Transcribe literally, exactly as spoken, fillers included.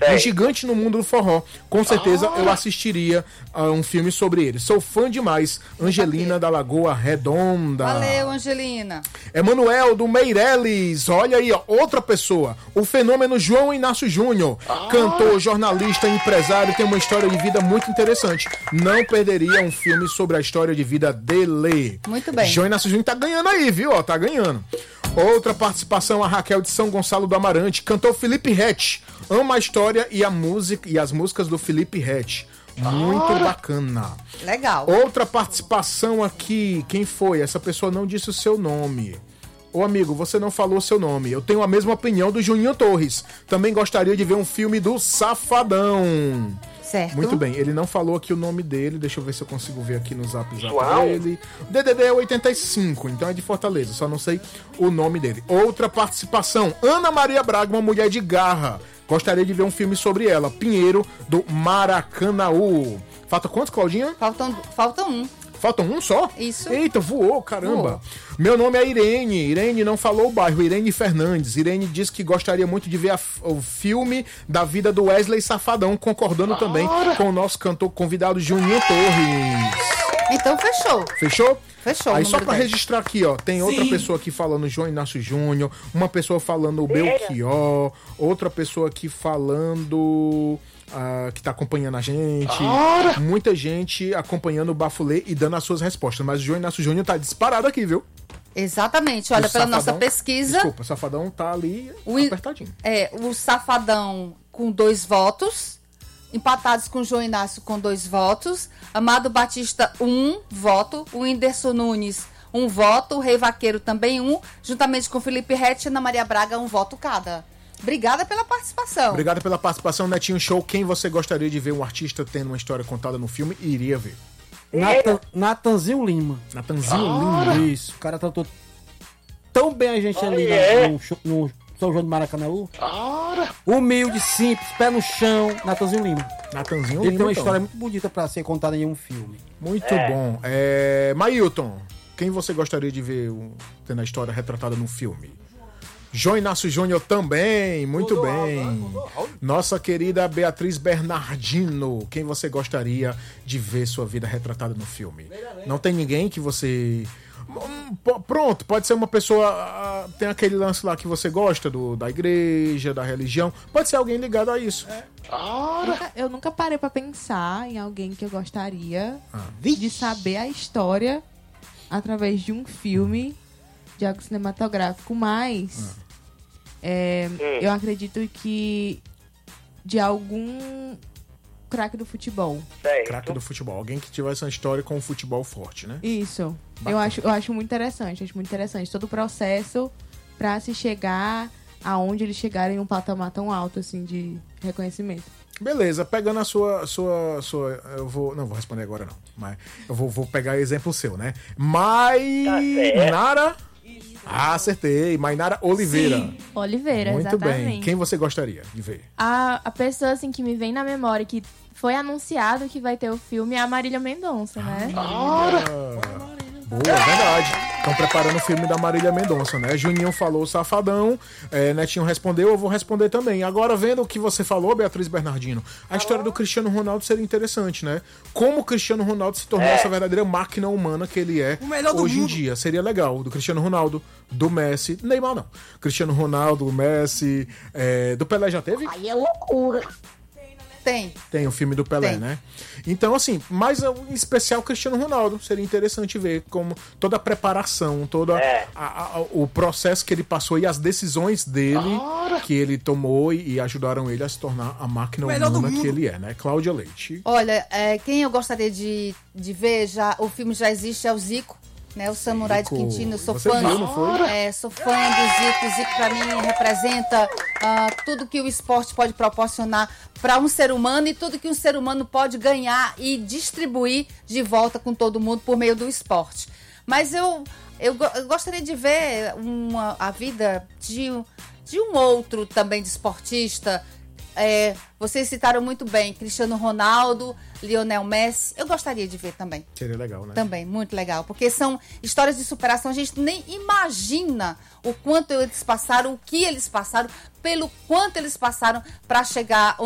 um gigante no mundo do forró. Com certeza ah. eu assistiria a um filme sobre ele. Sou fã demais. Angelina da Lagoa Redonda. Valeu, Angelina. Emanuel do Meireles. Olha aí, ó, outra pessoa. O fenômeno João Inácio Júnior. Ah. Cantor, jornalista, empresário, tem uma história de vida muito interessante. Não perderia um filme sobre a história de vida dele. Muito bem. João Inácio Júnior tá ganhando aí, viu? Ó, tá ganhando. Outra participação, a Raquel de São Gonçalo do Amarante. Cantor Felipe Ret. Ama a história e a música e as músicas do Felipe Ret. Muito ah. bacana. Legal. Outra participação aqui. Quem foi? Essa pessoa não disse o seu nome. Ô amigo, você não falou o seu nome. Eu tenho a mesma opinião do Juninho Torres. Também gostaria de ver um filme do Safadão. Certo. Muito bem, ele não falou aqui o nome dele. Deixa eu ver se eu consigo ver aqui no zap zap dele. D D D é oitenta e cinco, então é de Fortaleza. Só não sei o nome dele. Outra participação, Ana Maria Braga, uma mulher de garra. Gostaria de ver um filme sobre ela. Pinheiro, do Maracanaú. Falta quantos, Claudinha? Faltam, falta um. Falta um só? Isso. Eita, voou, caramba. Voou. Meu nome é Irene. Irene não falou o bairro. Irene Fernandes. Irene disse que gostaria muito de ver a, o filme da vida do Wesley Safadão, concordando Ora. também com o nosso cantor convidado Juninho Torres. Então fechou. Fechou? Fechou. Aí só pra dez. Registrar aqui, ó, tem Sim. outra pessoa aqui falando João Inácio Júnior, uma pessoa falando o Belchior, outra pessoa aqui falando... Uh, que tá acompanhando a gente, Ora. muita gente acompanhando o Bafulê e dando as suas respostas, mas o João Inácio Júnior tá disparado aqui, viu? Exatamente, olha, o pela Safadão, nossa pesquisa... Desculpa, o Safadão tá ali o, apertadinho. É, o Safadão com dois votos, empatados com o João Inácio com dois votos, Amado Batista um voto, o Whindersson Nunes um voto, o Rei Vaqueiro também um, juntamente com o Felipe Ret e Ana Maria Braga um voto cada. Obrigada pela participação. Obrigada pela participação, Netinho Show. Quem você gostaria de ver um artista tendo uma história contada no filme e iria ver? Nathan, Natanzinho Lima. Natanzinho ah, Lima? Isso. O cara tratou tão bem a gente ali é. no, no, no São João do Maracanã. Ah, humilde, simples, pé no chão. Natanzinho Lima. Natanzinho Ele Lima, tem uma então. história muito bonita pra ser contada em um filme. Muito é. bom. É... Mailton, quem você gostaria de ver um, tendo a história retratada no filme? João Inácio Júnior também, muito mudou bem. Alto, mudou alto. Nossa querida Beatriz Bernardino, quem você gostaria de ver sua vida retratada no filme? Não tem ninguém que você... Pronto, pode ser uma pessoa... Tem aquele lance lá que você gosta, do, da igreja, da religião. Pode ser alguém ligado a isso. É. Eu, nunca, eu nunca parei pra pensar em alguém que eu gostaria ah. de saber a história através de um filme... de algo cinematográfico, mas ah. é, eu acredito que de algum craque do futebol. Craque do futebol, alguém que tivesse uma história com o futebol forte, né? Isso. Eu acho, eu acho muito interessante, acho muito interessante todo o processo pra se chegar aonde eles chegarem em um patamar tão alto assim de reconhecimento. Beleza, pegando a sua, sua, sua, eu vou, não vou responder agora não, mas eu vou, vou pegar exemplo seu, né? Mainara, ah, acertei, Mainara Oliveira. Sim. Oliveira, muito exatamente. Bem. Quem você gostaria de ver? A, a pessoa assim que me vem na memória que foi anunciado que vai ter o filme é a Marília Mendonça, né? Ah, boa, é verdade. Estão preparando o filme da Marília Mendonça, né? Juninho falou Safadão, é, Netinho respondeu, eu vou responder também. Agora, vendo o que você falou, Beatriz Bernardino, a história do Cristiano Ronaldo seria interessante, né? Como o Cristiano Ronaldo se tornou é. essa verdadeira máquina humana que ele é hoje em dia. Seria legal. Do Cristiano Ronaldo, do Messi, Neymar não. Cristiano Ronaldo, Messi, é, do Pelé já teve? Aí é loucura. Tem. Tem o filme do Pelé, Tem. né? Então, assim, mas em especial Cristiano Ronaldo. Seria interessante ver como toda a preparação, todo é. a, a, o processo que ele passou e as decisões dele Ora. que ele tomou e, e ajudaram ele a se tornar a máquina humana que ele é, né? Cláudia Leite. Olha, é, quem eu gostaria de, de ver, já, o filme já existe, é o Zico. Né, o Samurai Zico. de Quintino, eu sou Você fã, viu, não foi? É, sou fã do Zico. O Zico, pra mim, representa uh, tudo que o esporte pode proporcionar para um ser humano e tudo que um ser humano pode ganhar e distribuir de volta com todo mundo por meio do esporte. Mas eu, eu, eu gostaria de ver uma, a vida de, de um outro também desportista. É, vocês citaram muito bem Cristiano Ronaldo, Lionel Messi. Eu gostaria de ver também. Seria legal, né? Também, muito legal. Porque são histórias de superação. A gente nem imagina o quanto eles passaram, o que eles passaram, pelo quanto eles passaram para chegar